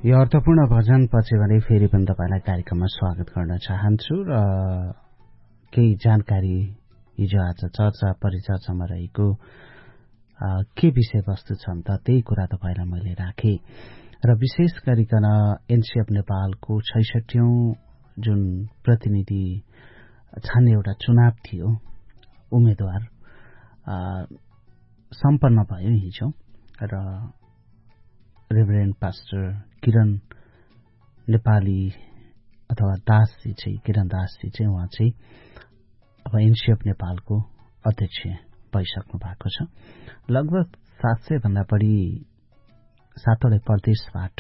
यो अर्थपूर्ण भजन पछि भने फेरि पनि तपाईलाई कार्यक्रममा स्वागत गर्न चाहन्छु र केही जानकारी हिजो आज चर्चा परिचर्चामा रहेको के विषयवस्तु छन् त त्यही कुरा तपाईलाई मैले राखे र विशेष गरिकन एनसीएफ नेपालको 66औं जुन प्रतिनिधि छान्ने एउटा चुनाव थियो उम्मेदवार सम्पन्न भयो हिजो र रेभरेन्ड पास्टर किरण नेपाली अथवा दासजी चाहिँ किरण दासजी चाहिँ उहाँ चाहिँ अब एनसीएफ नेपालको अध्यक्ष भइसक्नु भएको छ। लगभग 700 भन्दा बढी 7वटै प्रदेशबाट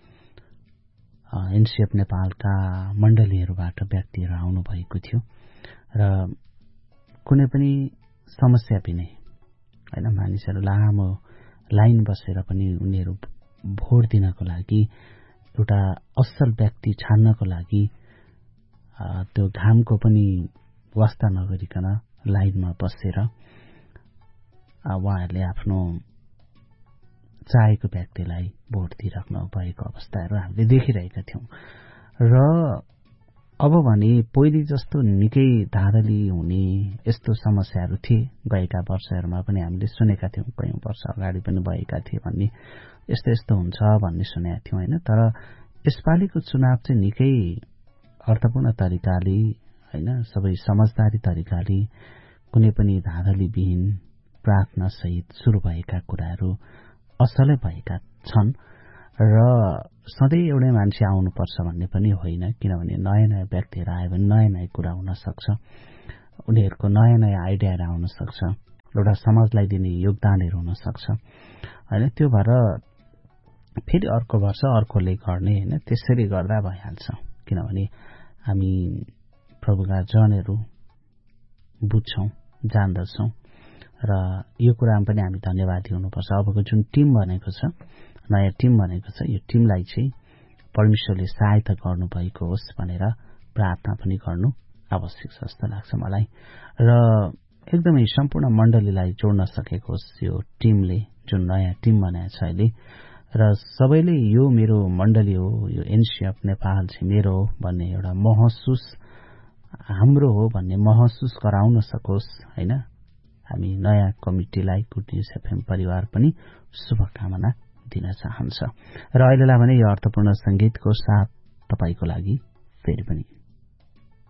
एनसीएफ नेपालका मण्डलीहरूबाट व्यक्तिहरू आउनु भएको थियो र कुनै पनि समस्या बिनै हैन मानिसहरू लामो लाइन बसेर पनि उनीहरू भोट दिनको लागि एउटा असल व्यक्ति छान्नको लागि त्यो घामको पनि वास्ता नगरिकन लाइनमा बसेर उहाँहरूले आफ्नो चाहेको व्यक्तिलाई भोट दिइराख्नु भएको अवस्थाहरू हामीले देखिरहेका थियौं र अब भने पहिले जस्तो निकै धाँधली हुने यस्तो समस्याहरू थिए गएका वर्षहरूमा पनि हामीले सुनेका थियौं कयौं वर्ष अगाडि पनि भएका थिए भन्ने यस्तो यस्तो हुन्छ भन्ने सुनेका थियौं हैन। तर यसपालिको चुनाव चाहिँ निकै अर्थपूर्ण तरिकाले हैन सबै समझदारी तरिकाले कुनै पनि धाँधली विहीन प्रार्थना सहित सुरु भएका कुराहरू असलै भएका छन् र सधैँ एउटै मान्छे आउनुपर्छ भन्ने पनि होइन किनभने नयाँ नयाँ व्यक्तिहरू आयो भने नयाँ नयाँ कुरा हुन सक्छ उनीहरूको नयाँ नयाँ आइडियाहरू आउन सक्छ एउटा समाजलाई दिने योगदानहरू हुन सक्छ हैन। त्यो भएर फेरि अर्को वर्ष अर्कोले गर्ने हैन त्यसरी गर्दा भइहाल्छ किनभने हामी प्रभुका जनहरू बुझ्छौं जान्दछौं र यो कुरामा पनि हामी धन्यवादी हुनुपर्छ। अबको जुन टिम बनेको छ नयाँ टिम बनेको छ यो टिमलाई चाहिँ परमेश्वरले सहायता गर्नुभएको होस् भनेर प्रार्थना पनि गर्नु आवश्यक छ जस्तो लाग्छ मलाई र एकदमै सम्पूर्ण मण्डलीलाई जोड्न सकेको होस् यो टिमले जुन नयाँ टिम बनाएको छ अहिले र सबैले यो मेरो मण्डली हो यो एनसीएफ नेपाल चाहिँ मेरो हो भन्ने एउटा महसुस हाम्रो हो भन्ने महसुस गराउन सकोस् हैन। हामी नयाँ कमिटीलाई गुड न्यूज एफएम परिवार पनि शुभकामना दिन चाहन्छ र अहिलेलाई भने यो अर्थपूर्ण संगीतको साथ तपाईको लागि फेरि पनि